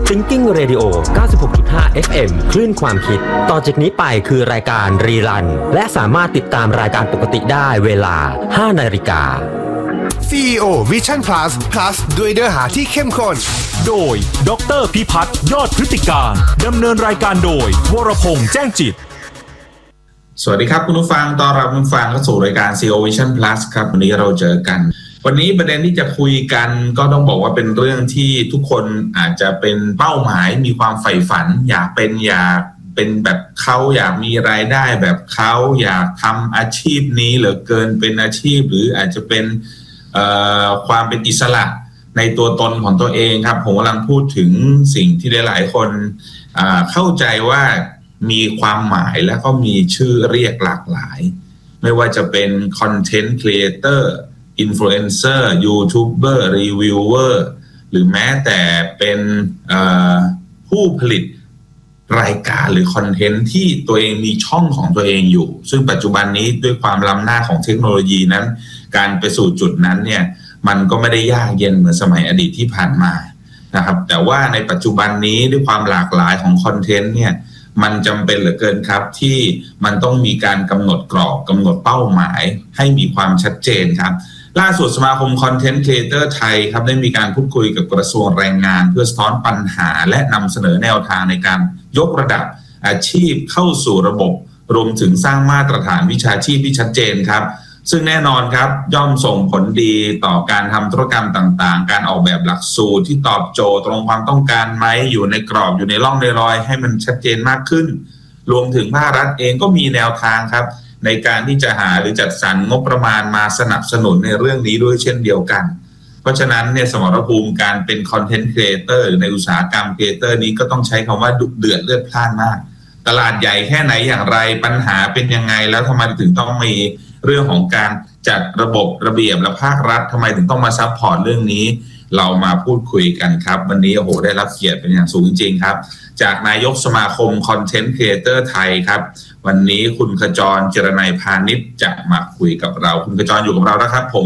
Thinking Radio 96.5 FM คลื่นความคิดต่อจากนี้ไปคือรายการรีรันและสามารถติดตามรายการปกติได้เวลา 5 นาฬิกา CEO Vision Plus ด้วยเนื้อหาที่เข้มข้นโดยดร.พิพัฒน์ยอดพฤติการดำเนินรายการโดยวรพงษ์แจ้งจิตสวัสดีครับคุณผู้ฟังต้อนรับคุณผู้ฟังเข้าสู่รายการ CEO Vision Plus ครับวันนี้เราเจอกันวันนี้ประเด็นที่จะคุยกันก็ต้องบอกว่าเป็นเรื่องที่ทุกคนอาจจะเป็นเป้าหมายมีความใฝ่ฝันอยากเป็นแบบเขาอยากมีรายได้แบบเขาอยากทำอาชีพนี้เหลือเกินเป็นอาชีพหรืออาจจะเป็นความเป็นอิสระในตัวตนของตัวเองครับผมกำลังพูดถึงสิ่งที่หลายๆคนเข้าใจว่ามีความหมายและก็มีชื่อเรียกหลากหลายไม่ว่าจะเป็นคอนเทนต์ครีเอเตอร์อินฟลูเอนเซอร์ยูทูบเบอร์รีวิวเวอร์หรือแม้แต่เป็นผู้ผลิตรายการหรือคอนเทนต์ที่ตัวเองมีช่องของตัวเองอยู่ซึ่งปัจจุบันนี้ด้วยความล้ำหน้าของเทคโนโลยีนั้นการไปสู่จุดนั้นเนี่ยมันก็ไม่ได้ยากเย็นเหมือนสมัยอดีตที่ผ่านมานะครับแต่ว่าในปัจจุบันนี้ด้วยความหลากหลายของคอนเทนต์เนี่ยมันจำเป็นเหลือเกินครับที่มันต้องมีการกำหนดกรอบกำหนดเป้าหมายให้มีความชัดเจนครับล่าสุดสมาคมคอนเทนต์ครีเอเตอร์ไทยครับได้มีการพูดคุยกับกระทรวงแรงงานเพื่อสะท้อนปัญหาและนำเสนอแนวทางในการยกระดับอาชีพเข้าสู่ระบบรวมถึงสร้างมาตรฐานวิชาชีพที่ชัดเจนครับซึ่งแน่นอนครับย่อมส่งผลดีต่อการทำธุรกรรมต่างๆการออกแบบหลักสูตรที่ตอบโจทย์ตรงความต้องการไหมอยู่ในกรอบอยู่ในร่องในรอยให้มันชัดเจนมากขึ้นรวมถึงภาครัฐเองก็มีแนวทางครับในการที่จะหาหรือจัดสรรงบประมาณมาสนับสนุนในเรื่องนี้ด้วยเช่นเดียวกันเพราะฉะนั้นเนี่ยสมรภูมิการเป็นคอนเทนต์ครีเอเตอร์หรือในอุตสาหกรรมครีเอเตอร์นี้ก็ต้องใช้คำว่าดุเดือดเลือดพล่านมากตลาดใหญ่แค่ไหนอย่างไรปัญหาเป็นยังไงแล้วทำไมถึงต้องมีเรื่องของการจัดระบบระเบียบและภาครัฐทำไมถึงต้องมาซัพพอร์ตเรื่องนี้เรามาพูดคุยกันครับวันนี้โอ้โหได้รับเกียรติเป็นอย่างสูงจริงๆครับจากนายกสมาคมคอนเทนต์ครีเอเตอร์ไทยครับวันนี้คุณขจร เจรนัยพานิชจะมาคุยกับเราคุณขจรอยู่กับเราแล้วครับผม